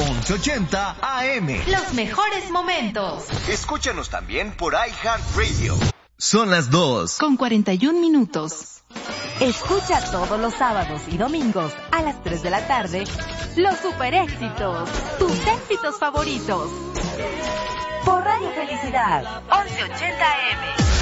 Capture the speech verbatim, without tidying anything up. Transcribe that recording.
once ochenta A M. Los mejores momentos. Escúchanos también por iHeartRadio. Son las dos. Con cuarenta y un minutos. Escucha todos los sábados y domingos a las tres de la tarde los super éxitos, tus éxitos favoritos. Por Radio Felicidad, once ochenta A M.